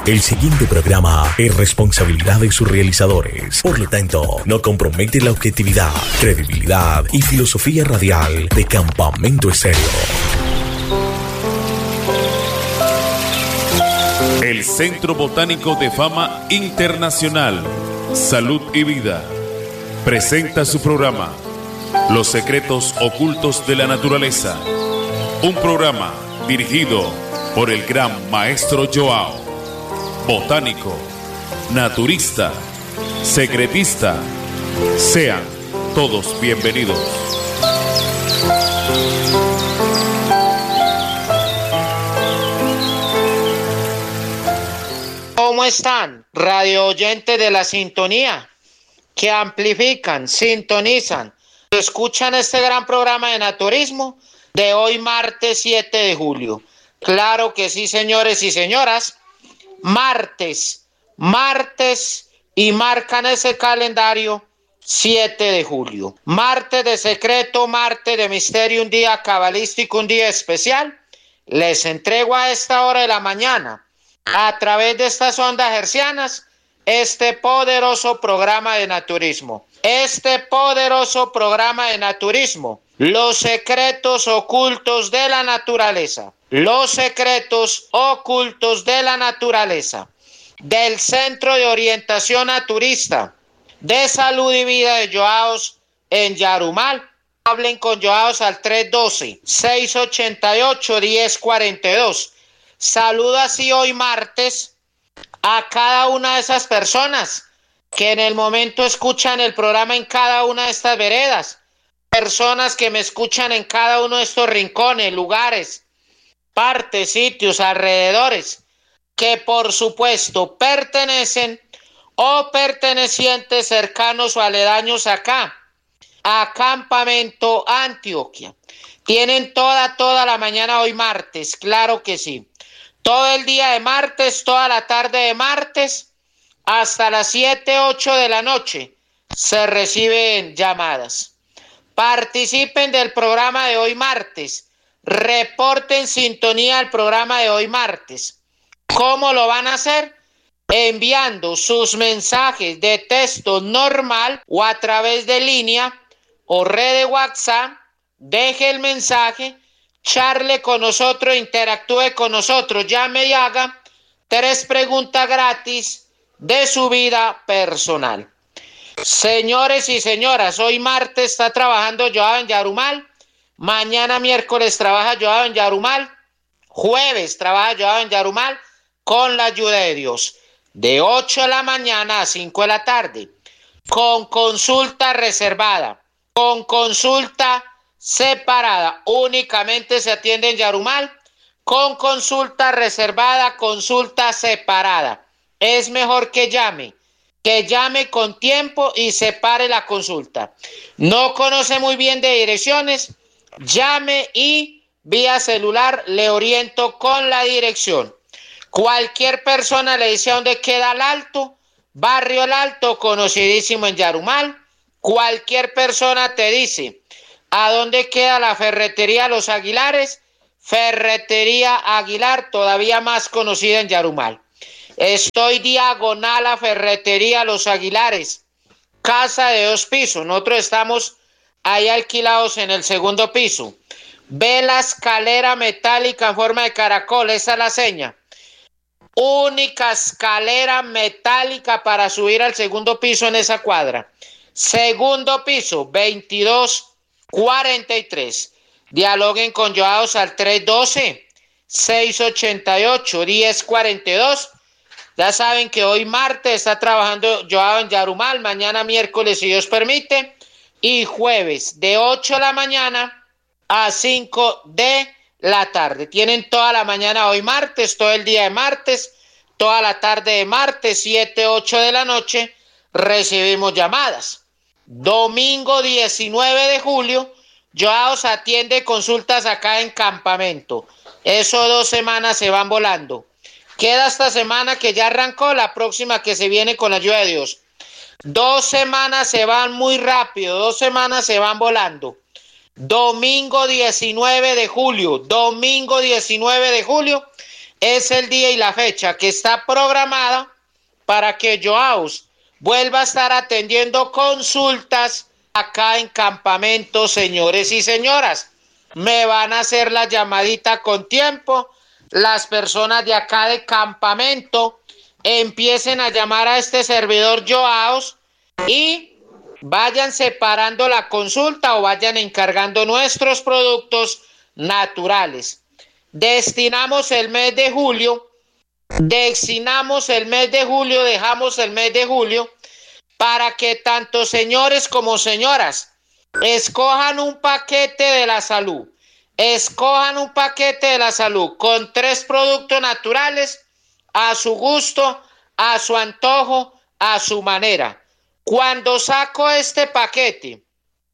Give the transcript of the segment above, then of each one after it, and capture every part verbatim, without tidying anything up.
El siguiente programa es responsabilidad de sus realizadores. Por lo tanto, no compromete la objetividad, credibilidad y filosofía radial de Campamento Estéreo. El Centro Botánico de Fama Internacional, Salud y Vida, presenta su programa Los Secretos Ocultos de la Naturaleza. Un programa dirigido por el gran maestro Joao, botánico, naturista, secretista. Sean todos bienvenidos. ¿Cómo están, radio oyentes de la sintonía, que amplifican, sintonizan, escuchan este gran programa de naturismo de hoy martes siete de julio? Claro que sí, señores y señoras, martes, martes, y marcan ese calendario siete de julio, martes de secreto, martes de misterio, un día cabalístico, un día especial. Les entrego a esta hora de la mañana, a través de estas ondas hercianas, este poderoso programa de naturismo, este poderoso programa de naturismo, los secretos ocultos de la naturaleza, los secretos ocultos de la naturaleza, del Centro de Orientación Naturista de Salud y Vida de Joaos en Yarumal. Hablen con Joaos al tres uno dos, seis ocho ocho, uno cero cuatro dos. Saludo así hoy martes a cada una de esas personas que en el momento escuchan el programa en cada una de estas veredas, personas que me escuchan en cada uno de estos rincones, lugares, partes, sitios, alrededores, que por supuesto pertenecen o pertenecientes cercanos o aledaños acá, a Campamento Antioquia. Tienen toda, toda la mañana hoy martes, claro que sí. Todo el día de martes, toda la tarde de martes, hasta las siete, ocho de la noche, se reciben llamadas. Participen del programa de hoy martes. Reporten sintonía al programa de hoy martes. ¿Cómo lo van a hacer? Enviando sus mensajes de texto normal o a través de línea o red de WhatsApp. Deje el mensaje, charle con nosotros, interactúe con nosotros, llame y haga tres preguntas gratis de su vida personal. Señores y señoras, hoy martes está trabajando Joao en Yarumal, mañana miércoles trabaja Joao en Yarumal, jueves trabaja Joao en Yarumal con la ayuda de Dios, de ocho de la mañana a cinco de la tarde, con consulta reservada, con consulta separada, únicamente se atiende en Yarumal, con consulta reservada, consulta separada. Es mejor que llame, que llame con tiempo y separe la consulta. No conoce muy bien de direcciones, llame y vía celular le oriento con la dirección. Cualquier persona le dice a dónde queda el Alto, Barrio El Alto, conocidísimo en Yarumal. Cualquier persona te dice a dónde queda la ferretería Los Aguilares, Ferretería Aguilar, todavía más conocida en Yarumal. Estoy diagonal a Ferretería Los Aguilares, casa de dos pisos. Nosotros estamos ahí alquilados en el segundo piso. Ve la escalera metálica en forma de caracol, esa es la seña. Única escalera metálica para subir al segundo piso en esa cuadra. Segundo piso, veintidós cuarenta y tres. Dialoguen con Joaos al tres uno dos, seis ocho ocho, uno cero cuatro dos. Ya saben que hoy martes está trabajando Joao en Yarumal, mañana miércoles si Dios permite, y jueves de ocho de la mañana a cinco de la tarde. Tienen toda la mañana hoy martes, todo el día de martes, toda la tarde de martes, siete, ocho de la noche, recibimos llamadas. Domingo diecinueve de julio, Joaos atiende consultas acá en Campamento. Eso dos semanas se van volando. Queda esta semana que ya arrancó, la próxima que se viene con la ayuda de Dios. Dos semanas se van muy rápido, dos semanas se van volando. Domingo diecinueve de julio, domingo diecinueve de julio, es el día y la fecha que está programada para que Joaos vuelva a estar atendiendo consultas acá en Campamento, señores y señoras. Me van a hacer la llamadita con tiempo. Las personas de acá de Campamento empiecen a llamar a este servidor Joaos y vayan separando la consulta o vayan encargando nuestros productos naturales. Destinamos el mes de julio, destinamos el mes de julio, dejamos el mes de julio para que tanto señores como señoras escojan un paquete de la salud, escojan un paquete de la salud con tres productos naturales a su gusto, a su antojo, a su manera. Cuando saco este paquete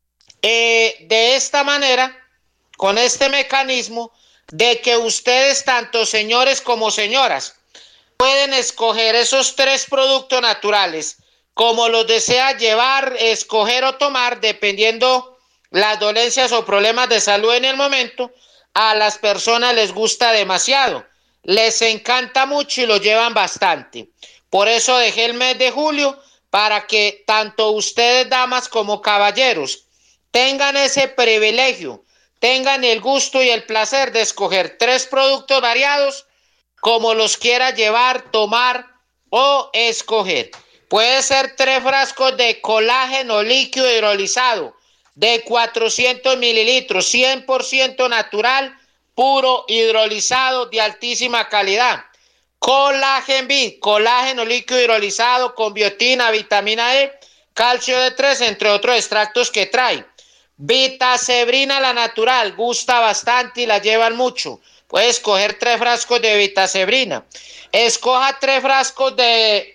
eh, de esta manera, con este mecanismo de que ustedes, tanto señores como señoras, pueden escoger esos tres productos naturales como los desea llevar, escoger o tomar, dependiendo las dolencias o problemas de salud en el momento. A las personas les gusta demasiado, les encanta mucho y lo llevan bastante. Por eso dejé el mes de julio para que tanto ustedes, damas como caballeros, tengan ese privilegio, tengan el gusto y el placer de escoger tres productos variados como los quiera llevar, tomar o escoger. Puede ser tres frascos de colágeno líquido hidrolizado de cuatrocientos mililitros, cien por ciento natural, puro, hidrolizado, de altísima calidad. Colágeno B, colágeno líquido hidrolizado con biotina, vitamina E, calcio D tres, entre otros extractos que trae. Vitacebrina, la natural, gusta bastante y la llevan mucho. Puede escoger tres frascos de vitacebrina. Escoja tres frascos de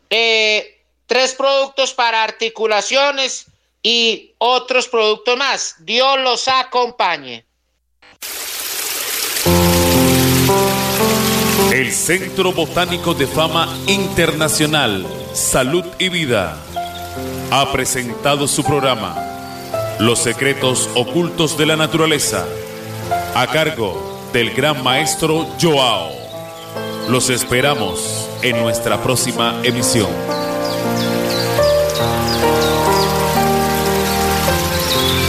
eh, tres productos para articulaciones y otros productos más. Dios los acompañe. El Centro Botánico de Fama Internacional, Salud y Vida, ha presentado su programa Los secretos ocultos de la naturaleza, a cargo del gran maestro Joao. Los esperamos en nuestra próxima emisión.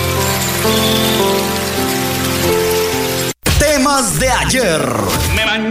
Temas de ayer.